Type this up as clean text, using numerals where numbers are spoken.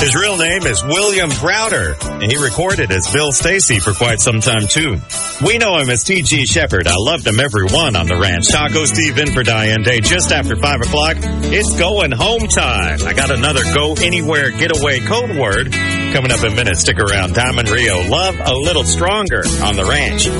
His real name is William Browder, and he recorded as Bill Stacy for quite some time, too. We know him as T.G. Shepherd. I loved him every one on the ranch. Taco Steve in for Diane Day just after 5 o'clock. It's going home time. I got another Go Anywhere Getaway code word coming up in minutes. Stick around. Diamond Rio, Love a Little Stronger on the ranch.